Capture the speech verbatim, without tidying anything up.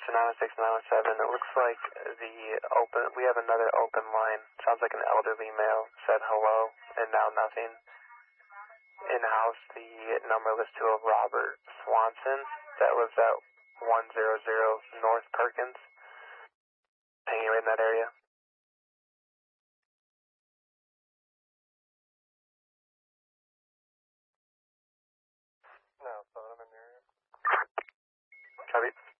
to nine one six nine one seven. It looks like the open, we have another open line. Sounds like an elderly male said hello and now nothing. In-house, the number lists to a Robert Swanson that lives at one hundred North Perkins. Hanging right in that area. No, so I'm in the area. Copy.